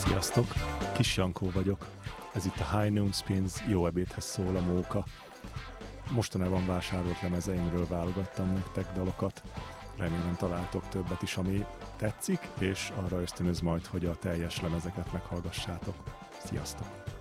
Sziasztok! Kis Jankó vagyok. Ez itt a High Noon Spins, jó ebédhez szól a móka. Mostanában vásárolt lemezeimről válogattam nektek dalokat. Remélem találtok többet is, ami tetszik, és arra ösztönöz majd, hogy a teljes lemezeket meghallgassátok. Sziasztok!